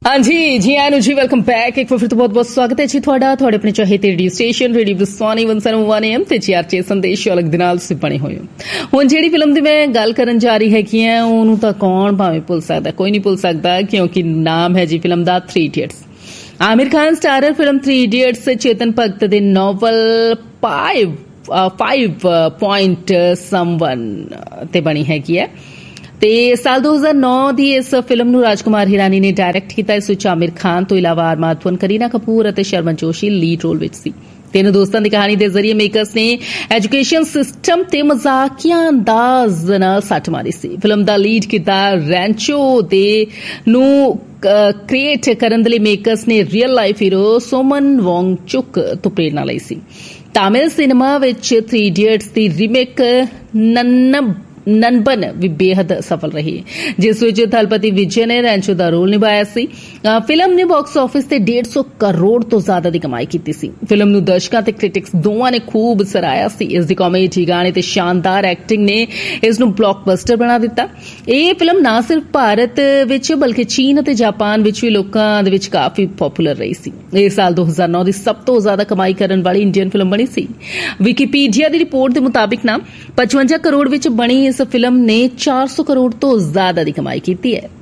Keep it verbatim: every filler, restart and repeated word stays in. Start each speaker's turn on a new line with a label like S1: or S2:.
S1: हाँ जी जी आनु जी welcome back एक बार फिर तो बहुत बहुत स्वागत है जी ਤੁਹਾਡਾ ਤੁਹਾਡੇ ਆਪਣੇ ਚਾਹੀਦੇ ਰੇਡੀਓ ਸਟੇਸ਼ਨ ਰੇਡੀਓ ਬਸਵਾਨੀ ਇੱਕ ਸੌ ਇੱਕ ਐਮ ਤੇ ਚੀਆਰਚੇ ਸੰਦੇਸ਼ ਅਲੱਗ ਦੇ ਨਾਲ ਤੁਸੀਂ ਬਣੇ ਹੋਏ ਹੋ। ਹੁਣ ਜਿਹੜੀ ਫਿਲਮ ਦੀ ਮੈਂ ਗੱਲ ਕਰਨ ਜਾ ਰਹੀ ਹੈਗੀ ਆ ਉਹਨੂੰ ਤਾਂ ਕੌਣ ਭਾਵੇਂ ਭੁੱਲ ਸਕਦਾ, ਕੋਈ ਨਹੀਂ ਭੁੱਲ ਸਕਦਾ ਕਿਉਂਕਿ ਨਾਮ ਹੈ ਜੀ ਫਿਲਮ ਦਾ three idiots. Aamir Khan starrer film three idiots Chetan Bhagat ਦੇ novel five five point someone ਤੇ ਬਣੀ ਹੈਗੀ ਹੈ ਤੇ ਸਾਲ ਦੋ ਹਜ਼ਾਰ ਨੌ ਦੀ ਇਸ ਫਿਲਮ ਨੂੰ ਰਾਜਕੁਮਾਰ ਹਿਰਾਨੀ ਨੇ ਡਾਇਰੈਕਟ ਕੀਤਾ। ਇਸ ਵਿੱਚ ਆਮਿਰ ਖਾਨ ਤੋਂ ਇਲਾਵਾ ਅਰਮਾਨ ਖਾਨ, ਕਰੀਨਾ ਕਪੂਰ ਅਤੇ ਸ਼ਰਮਨ ਜੋਸ਼ੀ ਲੀਡ ਰੋਲ ਵਿੱਚ ਸੀ। ਤਿੰਨ ਦੋਸਤਾਂ ਦੀ ਕਹਾਣੀ ਦੇ ਜ਼ਰੀਏ ਮੇਕਰਸ ਨੇ ਐਜੂਕੇਸ਼ਨ ਸਿਸਟਮ ਤੇ ਮਜ਼ਾਕੀਆ ਅੰਦਾਜ਼ ਨਾਲ ਸੱਟ ਮਾਰੀ ਸੀ। ਫਿਲਮ ਦਾ ਲੀਡ ਕਿਰਦਾਰ ਰੈਂਚੋ ਦੇ ਨੂੰ ਕ੍ਰੀਏਟ ਕਰਨ ਦੇ ਲਈ ਮੇਕਰਸ ਨੇ ਰੀਅਲ ਲਾਈਫ ਹੀਰੋ ਸੋਮਨ ਵਾਂਗਚੁਕ ਤੋਂ ਪ੍ਰੇਰਨਾ ਲਈ ਸੀ। ਤਾਮਿਲ ਸਿਨੇਮਾ ਵਿੱਚ ਥ੍ਰੀ ਇਡੀਅਟਸ ਦੀ ਰੀਮੇਕ ਨੰਨਬ ਨਨਬਨ ਵੀ ਬੇहद ਸਫਲ ਰਹੀ, ਜਿਸ ਵਿੱਚ ਥਲਪਤੀ ਵਿਜੇ ਨੇ ਰੈਂਚੋ ਦਾ ਰੋਲ ਨਿਭਾਇਆ ਸੀ। ਫਿਲਮ ਨੇ ਬਾਕਸ ਆਫਿਸ ਤੇ ਡੇਢ ਸੌ ਕਰੋੜ ਤੋਂ ਜ਼ਿਆਦਾ ਦੀ ਕਮਾਈ ਕੀਤੀ ਸੀ। ਫਿਲਮ ਨੂੰ ਦਰਸ਼ਕਾਂ ਤੇ ਕ੍ਰਿਟਿਕਸ ਦੋਵਾਂ ਨੇ ਖੂਬ ਸਰਾਹਿਆ ਸੀ। ਇਸ ਦੀ ਕਾਮੇਡੀ, ਗਾਣੇ ਤੇ ਸ਼ਾਨਦਾਰ ਐਕਟਿੰਗ ਨੇ ਇਸ ਨੂੰ ਬਲੌਕਬਸਟਰ ਬਣਾ ਦਿੱਤਾ। ਇਹ ਫਿਲਮ ਨਾ ਸਿਰਫ ਭਾਰਤ ਵਿੱਚ ਬਲਕਿ ਚੀਨ ਅਤੇ ਜਾਪਾਨ ਵਿੱਚ ਵੀ ਲੋਕਾਂ ਦੇ ਵਿੱਚ ਕਾਫੀ ਪਪੂਲਰ ਰਹੀ ਸੀ। ਇਹ ਸਾਲ ਦੋ ਹਜ਼ਾਰ ਨੌ ਦੀ ਸਭ ਤੋਂ ਜ਼ਿਆਦਾ ਕਮਾਈ ਕਰਨ ਵਾਲੀ ਇੰਡੀਅਨ ਫਿਲਮ ਬਣੀ ਸੀ। ਵਿਕੀਪੀਡੀਆ ਦੀ ਰਿਪੋਰਟ ਦੇ ਮੁਤਾਬਿਕ ਨਾ ਪਚਵੰਜਾ ਕਰੋੜ ਵਿੱਚ ਬਣੀ ਇਸ ਫਿਲਮ ਨੇ ਚਾਰ ਸੌ ਕਰੋੜ ਤੋਂ ਜ਼ਿਆਦਾ ਦੀ ਕਮਾਈ ਕੀਤੀ ਹੈ।